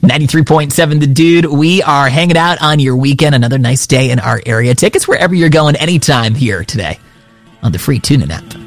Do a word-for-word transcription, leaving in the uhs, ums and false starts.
ninety-three point seven The Dude. We are hanging out on your weekend. Another nice day in our area. Tickets wherever you're going anytime here today on the free TuneIn app.